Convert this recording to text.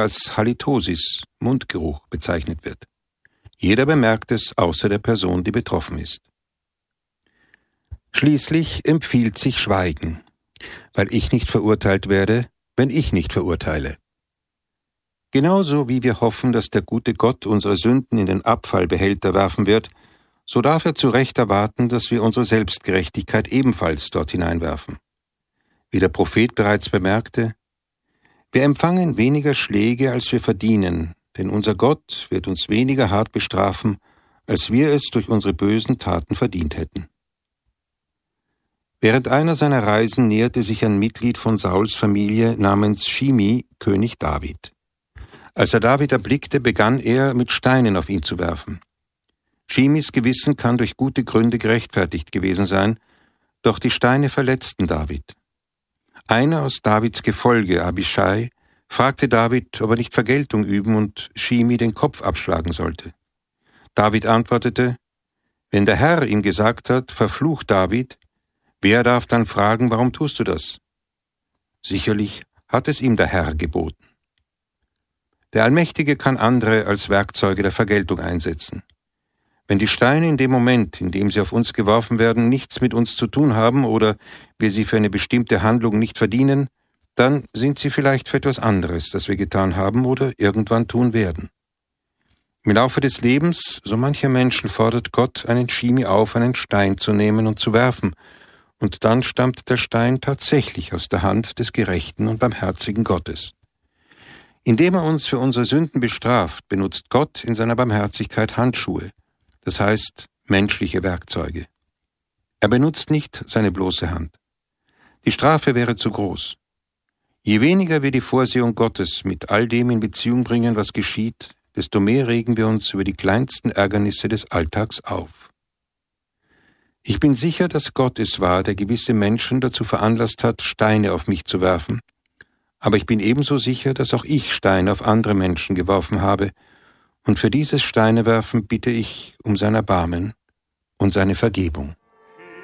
als Halitosis, Mundgeruch, bezeichnet wird. Jeder bemerkt es, außer der Person, die betroffen ist. Schließlich empfiehlt sich Schweigen, weil ich nicht verurteilt werde, wenn ich nicht verurteile. Genauso wie wir hoffen, dass der gute Gott unsere Sünden in den Abfallbehälter werfen wird, so darf er zu Recht erwarten, dass wir unsere Selbstgerechtigkeit ebenfalls dort hineinwerfen. Wie der Prophet bereits bemerkte: Wir empfangen weniger Schläge, als wir verdienen, denn unser Gott wird uns weniger hart bestrafen, als wir es durch unsere bösen Taten verdient hätten. Während einer seiner Reisen näherte sich ein Mitglied von Sauls Familie namens Shimi König David. Als er David erblickte, begann er, mit Steinen auf ihn zu werfen. Shimis Gewissen kann durch gute Gründe gerechtfertigt gewesen sein, doch die Steine verletzten David. Einer aus Davids Gefolge, Abishai, fragte David, ob er nicht Vergeltung üben und Shimi den Kopf abschlagen sollte. David antwortete: Wenn der Herr ihm gesagt hat, verfluch David, wer darf dann fragen, warum tust du das? Sicherlich hat es ihm der Herr geboten. Der Allmächtige kann andere als Werkzeuge der Vergeltung einsetzen. Wenn die Steine in dem Moment, in dem sie auf uns geworfen werden, nichts mit uns zu tun haben oder wir sie für eine bestimmte Handlung nicht verdienen, dann sind sie vielleicht für etwas anderes, das wir getan haben oder irgendwann tun werden. Im Laufe des Lebens, so mancher Menschen, fordert Gott einen Shimi auf, einen Stein zu nehmen und zu werfen, und dann stammt der Stein tatsächlich aus der Hand des gerechten und barmherzigen Gottes. Indem er uns für unsere Sünden bestraft, benutzt Gott in seiner Barmherzigkeit Handschuhe, das heißt menschliche Werkzeuge. Er benutzt nicht seine bloße Hand. Die Strafe wäre zu groß. Je weniger wir die Vorsehung Gottes mit all dem in Beziehung bringen, was geschieht, desto mehr regen wir uns über die kleinsten Ärgernisse des Alltags auf. Ich bin sicher, dass Gott es war, der gewisse Menschen dazu veranlasst hat, Steine auf mich zu werfen, aber ich bin ebenso sicher, dass auch ich Steine auf andere Menschen geworfen habe, und für dieses Steinewerfen bitte ich um sein Erbarmen und seine Vergebung.